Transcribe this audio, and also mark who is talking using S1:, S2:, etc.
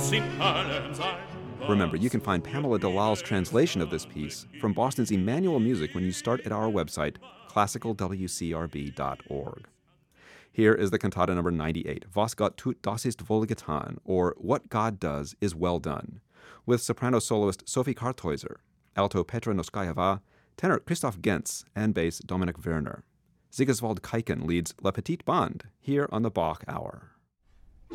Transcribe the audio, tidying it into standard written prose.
S1: muss in allem sein.
S2: Remember, you can find Pamela Delal's translation of this piece from Boston's Emmanuel Music when you start at our website, classicalwcrb.org. Here is the cantata number 98, Was Gott tut, das ist wohl getan, or What God Does is Well Done, with soprano soloist Sophie Karthäuser, alto Petra Noskayeva, tenor Christoph Gentz, and bass Dominik Werner. Sigiswald Keiken leads La Petite Bande here on the Bach Hour.